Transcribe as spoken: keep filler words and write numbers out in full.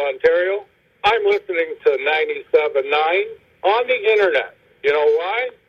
Ontario. I'm listening to ninety-seven point nine on the internet. You know why?